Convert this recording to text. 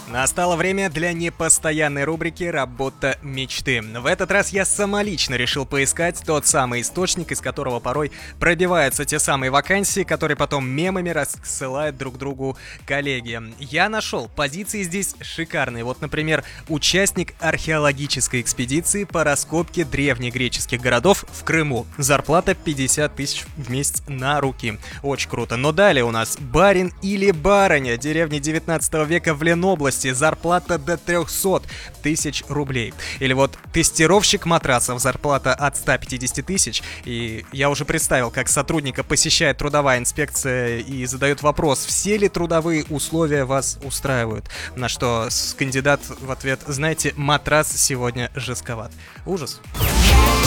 Настало время для непостоянной рубрики «Работа мечты». В этот раз я самолично решил поискать тот самый источник, из которого порой пробиваются те самые вакансии, которые потом мемами рассылают друг другу коллеги. Я нашел позиции здесь шикарные. Вот, например, участник археологической экспедиции по раскопке древнегреческих городов в Крыму. Зарплата 50 тысяч в месяц на руки. Очень круто. Но далее у нас барин или барыня, деревня 19 века в Ленобласти. Зарплата до 300 тысяч рублей. Или вот тестировщик матрасов, зарплата от 150 тысяч. И я уже представил, как сотрудника посещает трудовая инспекция и задает вопрос, все ли трудовые условия вас устраивают. На что кандидат в ответ: знаете, матрас сегодня жестковат. Ужас.